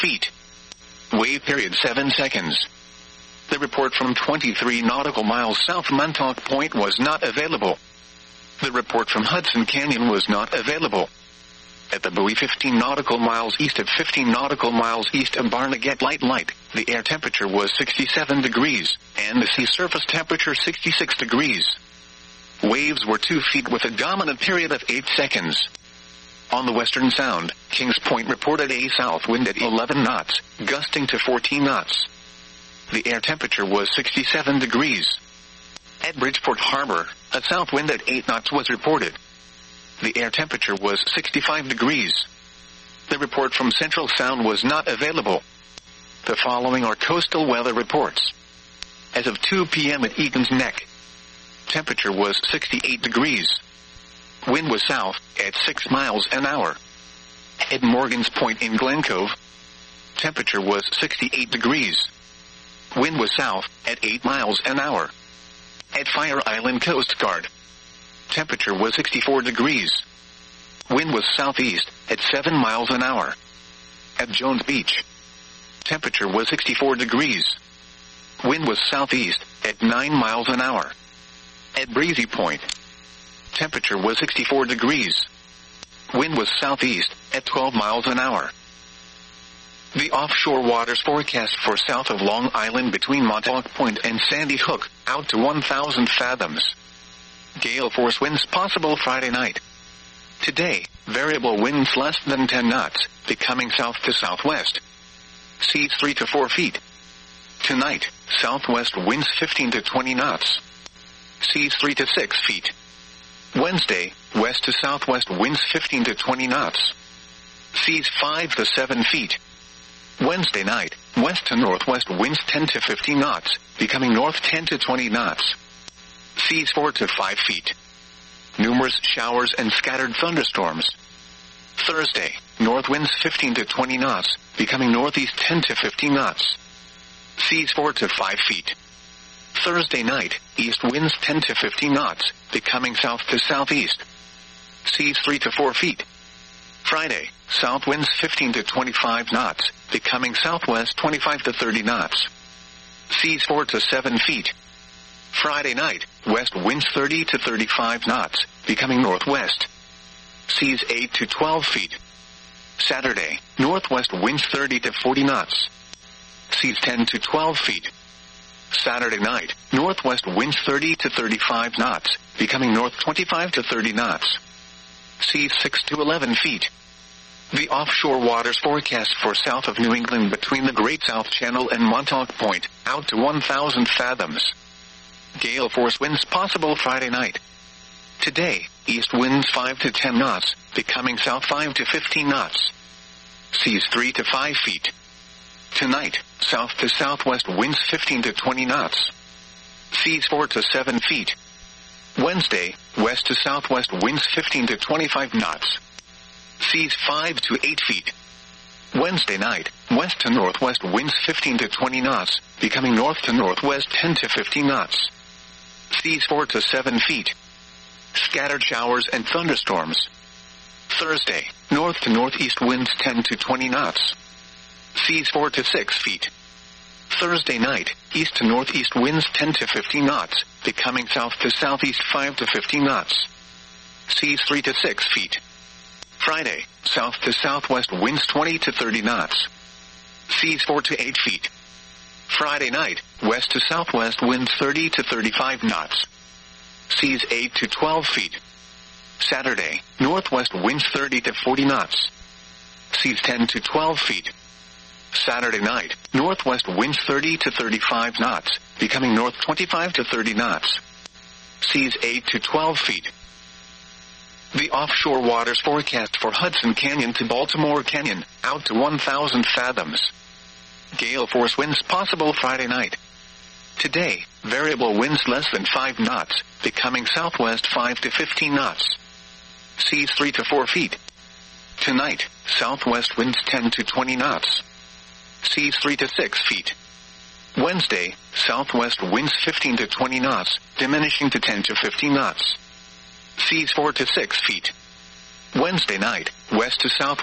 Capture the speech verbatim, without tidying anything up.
feet. Wave period seven seconds. The report from twenty-three nautical miles south of Montauk Point was not available. The report from Hudson Canyon was not available. At the buoy fifteen nautical miles east of fifteen nautical miles east of Barnegat Light Light, the air temperature was sixty-seven degrees, and the sea surface temperature sixty-six degrees. Waves were two feet with a dominant period of eight seconds. On the Western Sound, Kings Point reported a south wind at eleven knots, gusting to fourteen knots. The air temperature was sixty-seven degrees. At Bridgeport Harbor, a south wind at eight knots was reported. The air temperature was sixty-five degrees. The report from Central Sound was not available. The following are coastal weather reports. As of two p.m. at Egan's Neck, temperature was sixty-eight degrees. Wind was south, at six miles an hour. At Morgan's Point in Glen Cove, temperature was sixty-eight degrees. Wind was south, at eight miles an hour. At Fire Island Coast Guard, temperature was sixty-four degrees. Wind was southeast, at seven miles an hour. At Jones Beach, temperature was sixty-four degrees. Wind was southeast, at nine miles an hour. At Breezy Point, temperature was sixty-four degrees. Wind was southeast, at twelve miles an hour. The offshore waters forecast for south of Long Island between Montauk Point and Sandy Hook, out to one thousand fathoms. Gale force winds possible Friday night. Today, variable winds less than ten knots, becoming south to southwest. Seas three to four feet. Tonight, southwest winds fifteen to twenty knots. Seas three to six feet. Wednesday, west to southwest winds fifteen to twenty knots. Seas five to seven feet. Wednesday night, west to northwest winds ten to fifteen knots, becoming north ten to twenty knots. Seas four to five feet. Numerous showers and scattered thunderstorms. Thursday, north winds fifteen to twenty knots, becoming northeast ten to fifteen knots. Seas four to five feet. Thursday night, east winds ten to fifteen knots, becoming south to southeast. Seas three to four feet. Friday, south winds fifteen to twenty-five knots, becoming southwest twenty-five to thirty knots. Seas four to seven feet. Friday night, west winds thirty to thirty-five knots, becoming northwest. Seas eight to twelve feet. Saturday, northwest winds thirty to forty knots. Seas ten to twelve feet. Saturday night, northwest winds thirty to thirty-five knots, becoming north twenty-five to thirty knots. Seas six to eleven feet. The offshore waters forecast for south of New England between the Great South Channel and Montauk Point, out to one thousand fathoms. Gale force winds possible Friday night. Today, east winds five to ten knots, becoming south five to fifteen knots. Seas three to five feet. Tonight, south to southwest winds fifteen to twenty knots. Seas four to seven feet. Wednesday, west to southwest winds fifteen to twenty-five knots. Seas five to eight feet. Wednesday night, west to northwest winds fifteen to twenty knots, becoming north to northwest ten to fifteen knots. Seas four to seven feet. Scattered showers and thunderstorms. Thursday, north to northeast winds ten to twenty knots. Seas four to six feet. Thursday night, east to northeast winds ten to fifteen knots, becoming south to southeast five to fifteen knots. Seas three to six feet. Friday, south to southwest winds twenty to thirty knots. Seas four to eight feet. Friday night, west to southwest winds thirty to thirty-five knots. Seas eight to twelve feet. Saturday, northwest winds thirty to forty knots. Seas ten to twelve feet. Saturday night, northwest winds thirty to thirty-five knots, becoming north twenty-five to thirty knots. Seas eight to twelve feet. The offshore waters forecast for Hudson Canyon to Baltimore Canyon, out to one thousand fathoms. Gale force winds possible Friday night. Today, variable winds less than five knots, becoming southwest five to fifteen knots. Seas three to four feet. Tonight, southwest winds ten to twenty knots. Seas three to six feet. Wednesday, southwest winds fifteen to twenty knots, diminishing to ten to fifteen knots. Seas four to six feet. Wednesday night, west to south